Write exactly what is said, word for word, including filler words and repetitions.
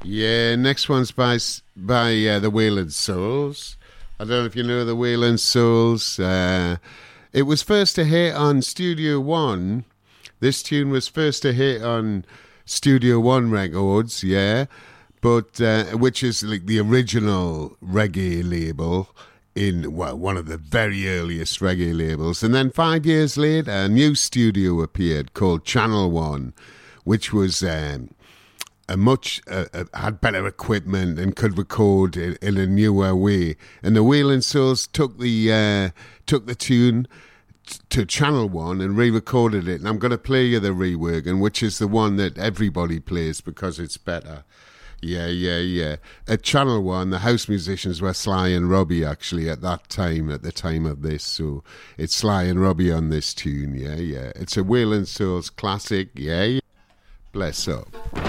Yeah, next one's by by uh, the Wayland Souls. I don't know if you know the Wayland Souls. Uh, it was first a hit on Studio One. This tune was first a hit on Studio One Records, yeah, but uh, which is like the original reggae label in well, one of the very earliest reggae labels. And then five years later, a new studio appeared called Channel One, which was um, a much uh, uh, had better equipment and could record in, in a newer way. And the Wayland Souls took the uh, took the tune t- to Channel One and re-recorded it. And I'm going to play you the rework, and which is the one that everybody plays because it's better. Yeah, yeah, yeah. At Channel One, the house musicians were Sly and Robbie, actually, at that time, at the time of this. So it's Sly and Robbie on this tune, yeah, yeah. It's a Wayland Souls classic, yeah, yeah. Bless up.